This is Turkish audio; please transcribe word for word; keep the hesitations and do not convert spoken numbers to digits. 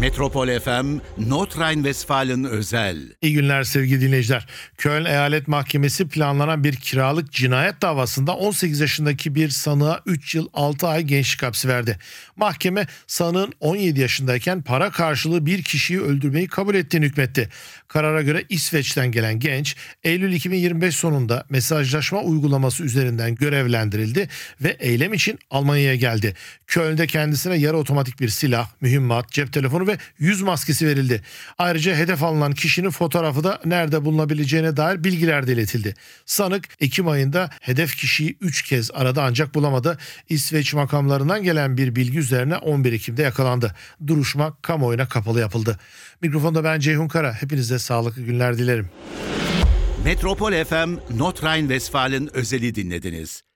Metropol F M, Nordrhein-Westfalen özel. İyi günler sevgili dinleyiciler. Köln Eyalet Mahkemesi planlanan bir kiralık cinayet davasında on sekiz yaşındaki bir sanığa üç yıl altı ay gençlik hapsi verdi. Mahkeme sanığın on yedi yaşındayken para karşılığı bir kişiyi öldürmeyi kabul ettiğini hükmetti. Karara göre İsveç'ten gelen genç Eylül iki bin yirmi beş sonunda mesajlaşma uygulaması üzerinden görevlendirildi ve eylem için Almanya'ya geldi. Köln'de kendisine yarı otomatik bir silah, mühimmat, cep telefonu ve yüz maskesi verildi. Ayrıca hedef alınan kişinin fotoğrafı da nerede bulunabileceğine dair bilgiler de iletildi. Sanık Ekim ayında hedef kişiyi üç kez aradı ancak bulamadı. İsveç makamlarından gelen bir bilgi üzerine on bir Ekim'de yakalandı. Duruşma kamuoyuna kapalı yapıldı. Mikrofonda ben Ceyhun Kara. Hepinize sağlıklı günler dilerim. Metropol F M, Nordrhein-Westfalen özeli dinlediniz.